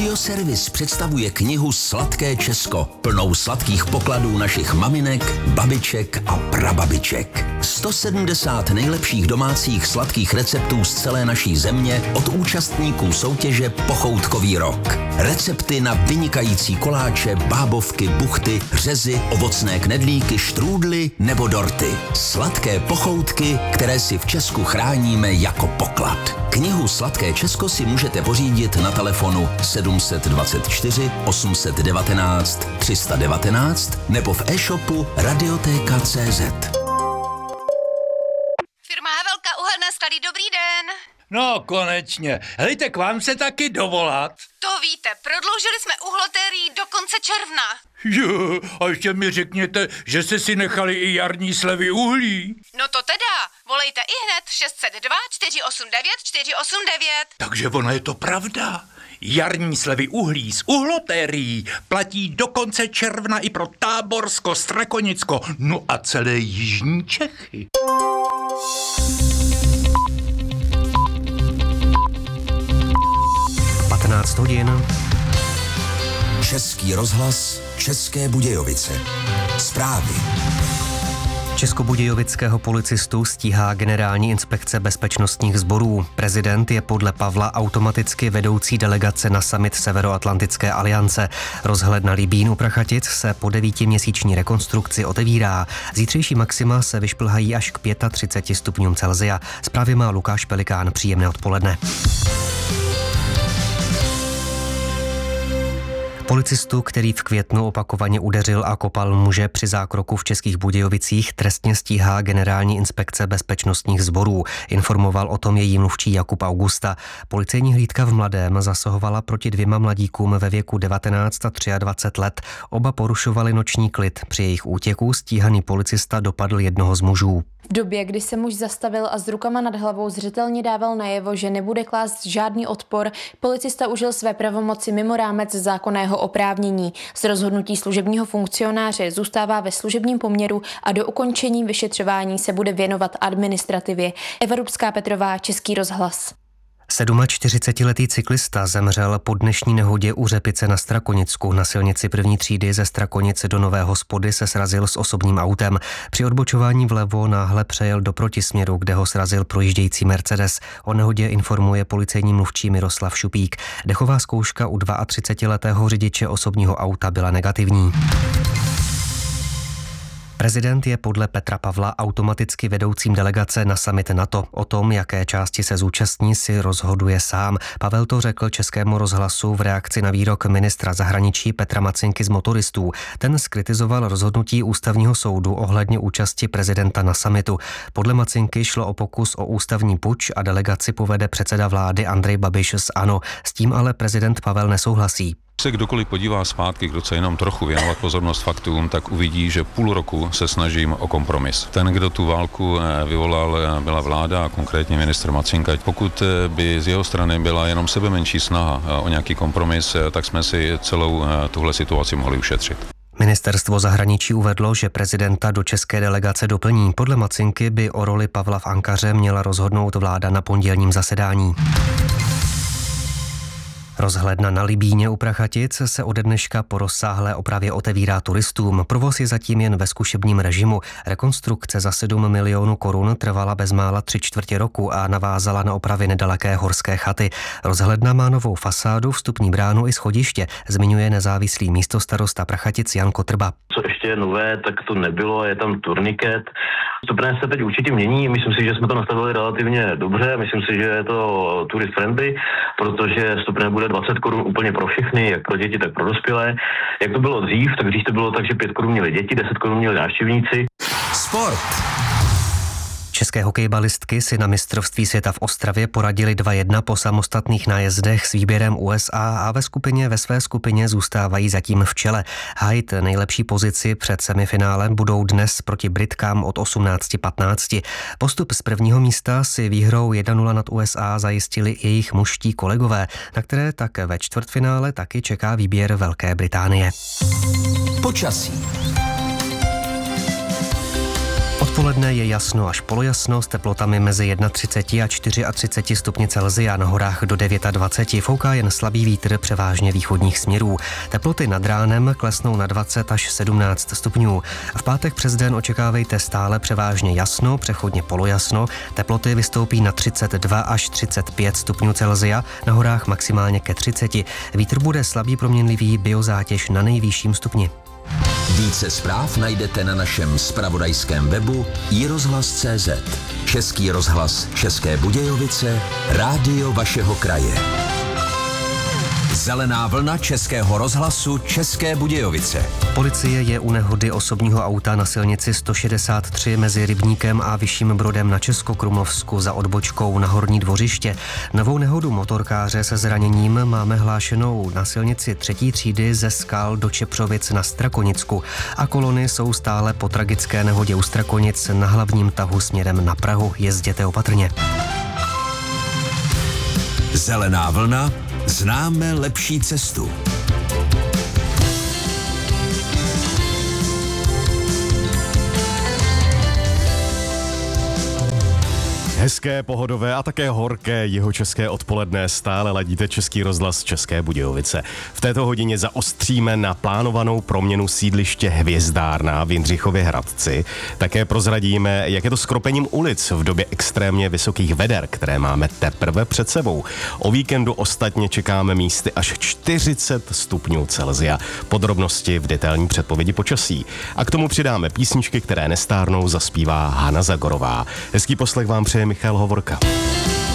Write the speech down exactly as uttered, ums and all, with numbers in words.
Audioservis představuje knihu Sladké Česko, plnou sladkých pokladů našich maminek, babiček a prababiček. sto sedmdesát nejlepších domácích sladkých receptů z celé naší země od účastníků soutěže Pochoutkový rok. Recepty na vynikající koláče, bábovky, buchty, řezy, ovocné knedlíky, štrůdly nebo dorty. Sladké pochoutky, které si v Česku chráníme jako poklad. Knihu Sladké Česko si můžete pořídit na telefonu sedm dvacet čtyři osm set devatenáct tři sta devatenáct nebo v e-shopu radioteka tečka cé zet. Firma Havelka, uhelné sklady, dobrý den. No, konečně. Hejte, k vám se taky dovolat. To víte, prodloužili jsme uhlotérii do konce června. Jo, a ještě mi řekněte, že jste si nechali i jarní slevy uhlí. No to teda, volejte i hned šest set dva čtyři osm devět čtyři osm devět. Takže ono je to pravda. Jarní slevy uhlí z uhlotérií platí do konce června i pro Táborsko, Strakonicko, no a celé jižní Čechy. patnáct hodin. Český rozhlas, České Budějovice. Zprávy. Českobudějovického policistu stíhá Generální inspekce bezpečnostních sborů. Prezident je podle Pavla automaticky vedoucí delegace na summit Severoatlantické aliance. Rozhled na Libín u Prachatic se po devítiměsíční rekonstrukci otevírá. Zítřejší maxima se vyšplhají až k třiceti pěti stupňům Celsia. Zprávy má Lukáš Pelikán. Příjemné odpoledne. Policistu, který v květnu opakovaně udeřil a kopal muže při zákroku v Českých Budějovicích, trestně stíhá Generální inspekce bezpečnostních sborů. Informoval o tom její mluvčí Jakub Augusta. Policejní hlídka v Mladém zasahovala proti dvěma mladíkům ve věku devatenáct a dvacet tři let. Oba porušovali noční klid. Při jejich útěku stíhaný policista dopadl jednoho z mužů. V době, kdy se muž zastavil a s rukama nad hlavou zřetelně dával najevo, že nebude klást žádný odpor, policista užil své pravomoci mimo rámec zákonného oprávnění. Z rozhodnutí služebního funkcionáře zůstává ve služebním poměru a do ukončení vyšetřování se bude věnovat administrativě. Eva Rubská Petrová, Český rozhlas. čtyřicetisedmiletý cyklista zemřel po dnešní nehodě u Řepice na Strakonicku. Na silnici první třídy ze Strakonice do Nové Hospody se srazil s osobním autem. Při odbočování vlevo náhle přejel do protisměru, kde ho srazil projíždějící Mercedes. O nehodě informuje policejní mluvčí Miroslav Šupík. Dechová zkouška u třicetiletého řidiče osobního auta byla negativní. Prezident je podle Petra Pavla automaticky vedoucím delegace na summit NATO. O tom, jaké části se zúčastní, si rozhoduje sám. Pavel to řekl Českému rozhlasu v reakci na výrok ministra zahraničí Petra Macinky z motoristů. Ten zkritizoval rozhodnutí ústavního soudu ohledně účasti prezidenta na summitu. Podle Macinky šlo o pokus o ústavní puč a delegaci povede předseda vlády Andrej Babiš z ANO. S tím ale prezident Pavel nesouhlasí. Se kdokoliv podívá zpátky, kdo chce jenom trochu věnovat pozornost faktům, tak uvidí, že půl roku se snažím o kompromis. Ten, kdo tu válku vyvolal, byla vláda a konkrétně ministr Macinka. Pokud by z jeho strany byla jenom sebe menší snaha o nějaký kompromis, tak jsme si celou tuhle situaci mohli ušetřit. Ministerstvo zahraničí uvedlo, že prezidenta do české delegace doplní. Podle Macinky by o roli Pavla v Ankaře měla rozhodnout vláda na pondělním zasedání. Rozhledna na Libíně u Prachatic se ode dneška po rozsáhlé opravě otevírá turistům. Provoz je zatím jen ve zkušebním režimu. Rekonstrukce za sedm milionů korun trvala bezmála tři čtvrtě roku a navázala na opravy nedaleké horské chaty. Rozhledna má novou fasádu, vstupní bránu i schodiště, zmiňuje nezávislý místostarosta Prachatic Jan Kotrba. Co ještě je nové, tak to nebylo, je tam turniket. Vstupné se teď určitě mění, myslím si, že jsme to nastavili relativně dobře, myslím si, že je to tourist friendly, protože vstupné bude dvacet korun úplně pro všechny, jak pro děti, tak pro dospělé. Jak to bylo dřív, tak dřív to bylo tak, že pět korun měli děti, deset korun měli návštěvníci. Sport. České hokejbalistky si na mistrovství světa v Ostravě poradili dva jedna po samostatných nájezdech s výběrem U S A a ve skupině ve své skupině zůstávají zatím v čele. Hájit nejlepší pozici před semifinálem budou dnes proti Britkám od osmnáct patnáct. Postup z prvního místa si výhrou jedna nula nad U S A zajistili jejich mužští kolegové, na které tak ve čtvrtfinále taky čeká výběr Velké Británie. Počasí. Odpoledne je jasno až polojasno s teplotami mezi třicet jedna a třicet čtyři stupni Celsia, na horách do dvacet devět. Fouká jen slabý vítr převážně východních směrů. Teploty nad ránem klesnou na dvacet až sedmnáct stupňů. V pátek přes den očekávejte stále převážně jasno, přechodně polojasno. Teploty vystoupí na třicet dva až třicet pět stupňů Celsia, na horách maximálně ke třiceti. Vítr bude slabý proměnlivý, biozátěž na nejvyšším stupni. Více zpráv najdete na našem zpravodajském webu i rozhlas tečka cé zet. Český rozhlas České Budějovice, rádio vašeho kraje. Zelená vlna Českého rozhlasu České Budějovice. Policie je u nehody osobního auta na silnici sto šedesát tři mezi Rybníkem a Vyšším Brodem na Českokrumlovsku za odbočkou na Horní Dvořiště. Novou nehodu motorkáře se zraněním máme hlášenou na silnici třetí třídy ze Skal do Čepřovic na Strakonicku a kolony jsou stále po tragické nehodě u Strakonic na hlavním tahu směrem na Prahu. Jezděte opatrně. Zelená vlna. Známe lepší cestu. Hezké, pohodové a také horké jihočeské odpoledne stále ladíte Český rozhlas České Budějovice. V této hodině zaostříme na plánovanou proměnu sídliště Hvězdárna v Jindřichově Hradci. Také prozradíme, jak je to s kropením ulic v době extrémně vysokých veder, které máme teprve před sebou. O víkendu ostatně čekáme místy až čtyřicet stupňů Celsia. Podrobnosti v detailní předpovědi počasí. A k tomu přidáme písničky, které nestárnou, zaspívá Hana Zagorová. Hezký poslech vám přeje Michal Hovorka.